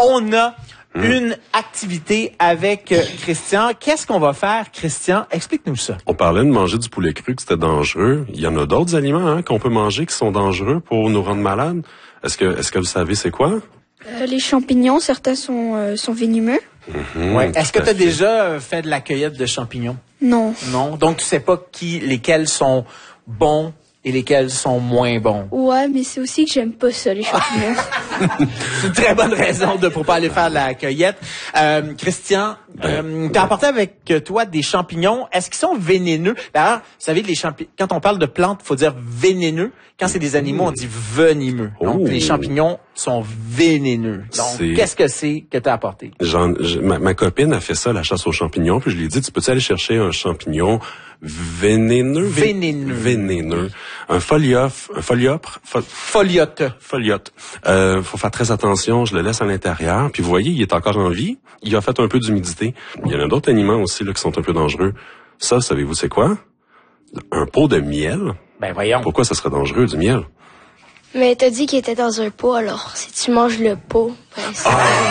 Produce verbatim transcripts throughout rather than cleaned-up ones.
On a une activité avec euh, Christian. Qu'est-ce qu'on va faire, Christian? Explique-nous ça. On parlait de manger du poulet cru, que c'était dangereux. Il y en a d'autres aliments hein, qu'on peut manger qui sont dangereux pour nous rendre malades. Est-ce que, est-ce que vous savez c'est quoi? Euh, les champignons, certains sont, euh, sont venimeux. Mm-hmm, Ouais. Est-ce que tu as fait. déjà fait de la cueillette de champignons? Non. Non. Donc, tu sais pas qui, lesquels sont bons et lesquels sont moins bons. Ouais, mais c'est aussi que j'aime pas ça, les champignons. C'est une très bonne raison de pour pas aller faire de la cueillette. Euh, Christian, euh, t'as apporté avec toi des champignons. Est-ce qu'ils sont vénéneux? D'ailleurs, vous savez, les champi- quand on parle de plantes, il faut dire vénéneux. Quand c'est des animaux, on dit venimeux. Donc, Oh. les champignons sont vénéneux. Donc, C'est- qu'est-ce que c'est que t'as apporté? J'en, je- ma, ma copine a fait ça, la chasse aux champignons, puis je lui ai dit, tu peux-tu aller chercher un champignon vénéneux? Vénéneux. Vénéneux. Un foliof, un foliopre, fo- Foliote. foliote. Euh, faut faire très attention, je le laisse à l'intérieur, puis vous voyez, il est encore en vie, il a fait un peu d'humidité. Il y en a d'autres aliments aussi, là, qui sont un peu dangereux. Ça, savez-vous c'est quoi? Un pot de miel? Ben, voyons. Pourquoi ça serait dangereux, du miel? Mais t'as dit qu'il était dans un pot, alors si tu manges le pot, ben c'est...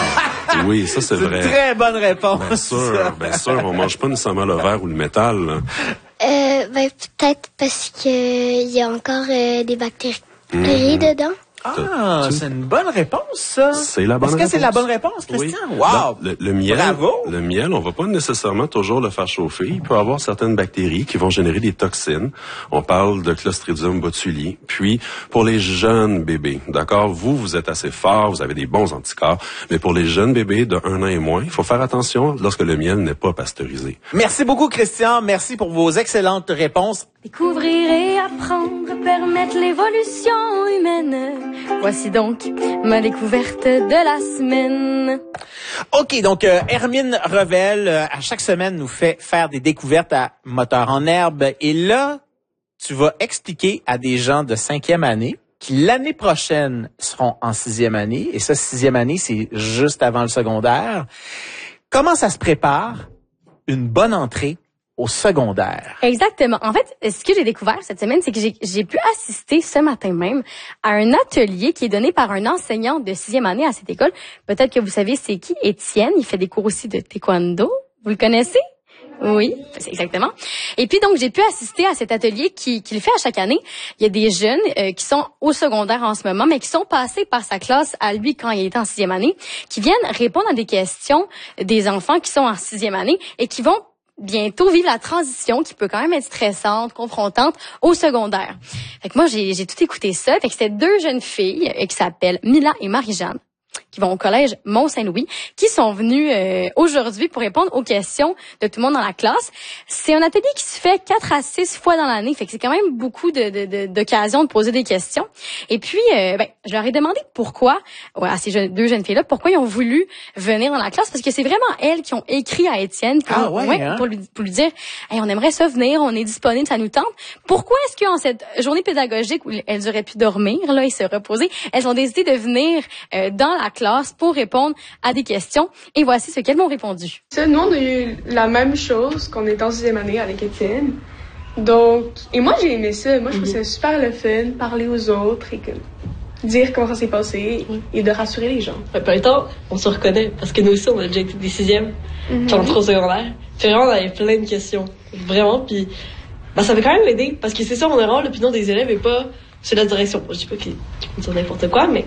Oui, ça, c'est C'est une vrai. très bonne réponse. Bien sûr, bien sûr, on mange pas nécessairement le verre ou le métal, là. Euh, ben, peut-être parce que il y a encore euh, des bactéries dedans. Ah, c'est une bonne réponse, ça. C'est la bonne Est-ce que réponse. c'est la bonne réponse, Christian? Oui. Wow! Le, le miel, Bravo! le miel, on va pas nécessairement toujours le faire chauffer. Il peut avoir certaines bactéries qui vont générer des toxines. On parle de Clostridium botulinum. Puis, pour les jeunes bébés, d'accord, vous, vous êtes assez fort, vous avez des bons anticorps, mais pour les jeunes bébés de un an et moins, il faut faire attention lorsque le miel n'est pas pasteurisé. Merci beaucoup, Christian. Merci pour vos excellentes réponses. Découvrir et apprendre, permettre l'évolution humaine. Voici donc ma découverte de la semaine. OK, donc euh, Hermine Revel, euh, à chaque semaine, nous fait faire des découvertes à Moteur en herbe. Et là, tu vas expliquer à des gens de cinquième année qui, l'année prochaine, seront en sixième année. Et ça, sixième année, c'est juste avant le secondaire. Comment ça se prépare une bonne entrée au secondaire? Exactement. En fait, ce que j'ai découvert cette semaine, c'est que j'ai, j'ai pu assister ce matin même à un atelier qui est donné par un enseignant de sixième année à cette école. Peut-être que vous savez c'est qui, Étienne. Il fait des cours aussi de taekwondo. Vous le connaissez? Oui, c'est exactement. Et puis donc j'ai pu assister à cet atelier qui qu'il fait à chaque année. Il y a des jeunes euh, qui sont au secondaire en ce moment, mais qui sont passés par sa classe à lui quand il était en sixième année, qui viennent répondre à des questions des enfants qui sont en sixième année et qui vont bientôt vivre la transition qui peut quand même être stressante, confrontante au secondaire. Fait que moi j'ai j'ai tout écouté ça. Fait que c'était deux jeunes filles euh, qui s'appellent Mila et Marie-Jeanne, qui vont au collège Mont-Saint-Louis, qui sont venus euh, aujourd'hui pour répondre aux questions de tout le monde dans la classe. C'est un atelier qui se fait quatre à six fois dans l'année, fait que c'est quand même beaucoup de, de, de, d'occasions de poser des questions. Et puis, euh, ben, je leur ai demandé pourquoi, ouais, à ces jeunes, deux jeunes filles-là, pourquoi ils ont voulu venir dans la classe, parce que c'est vraiment elles qui ont écrit à Étienne pour, Ah ouais, ouais, hein? pour, lui, pour lui dire hey, on aimerait ça venir, on est disponible, ça nous tente. Pourquoi est-ce qu'en cette journée pédagogique où elles auraient pu dormir là et se reposer, elles ont décidé de venir euh, dans la classe pour répondre à des questions. Et voici ce qu'elles m'ont répondu. Ça, nous, on a eu la même chose qu'on est en sixième année avec Étienne. Donc, et moi, j'ai aimé ça. Moi, je trouve ça super le fun, parler aux autres et que, dire comment ça s'est passé et de rassurer les gens. En même temps, on se reconnaît parce que nous aussi, on a déjà été des sixièmes Mm-hmm. quand on était au secondaire. Puis vraiment, on avait plein de questions. Vraiment, puis ben, ça fait quand même aider parce que c'est ça, on a vraiment l'opinion des élèves et pas c'est la direction. Je dis pas qu'ils vont dire n'importe quoi, mais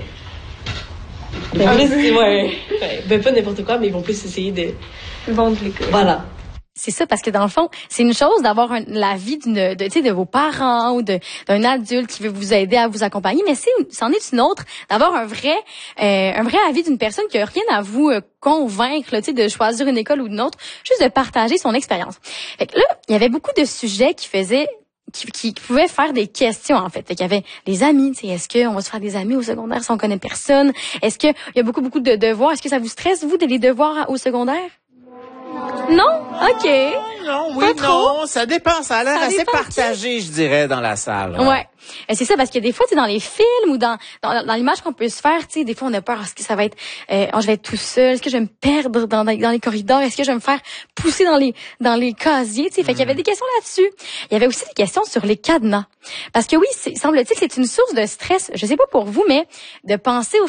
ben, plus, ouais, ouais, ben pas n'importe quoi, mais ils vont plus essayer de Vendre l'école. voilà. C'est ça, parce que dans le fond, c'est une chose d'avoir un, la vie d'une, de, tu sais, de vos parents ou de, d'un adulte qui veut vous aider à vous accompagner, mais c'est, c'en est une autre d'avoir un vrai, euh, un vrai avis d'une personne qui a rien à vous euh, convaincre, là, tu sais, de choisir une école ou une autre, juste de partager son expérience. Fait que là, il y avait beaucoup de sujets qui faisaient Qui, qui pouvaient faire des questions, en fait. Fait qu'il y avait les amis, tu sais, est-ce qu'on va se faire des amis au secondaire si on connaît personne? Est-ce qu'il y a beaucoup, beaucoup de devoirs? Est-ce que ça vous stresse, vous, de les devoirs au secondaire? Non? OK. Non, oui, Pas trop. non, ça dépend. Ça a l'air Ça assez dépend partagé, je dirais, dans la salle. Ouais. Et c'est ça, parce que des fois, tu sais, dans les films ou dans, dans, dans l'image qu'on peut se faire, tu sais, des fois, on a peur. Est-ce que ça va être, euh, oh, je vais être tout seul? Est-ce que je vais me perdre dans, dans les corridors? Est-ce que je vais me faire pousser dans les, dans les casiers? Tu sais, fait qu'il y avait des questions là-dessus. Il y avait aussi des questions sur les cadenas. Parce que oui, c'est, semble-t-il que c'est une source de stress. Je sais pas pour vous, mais de penser au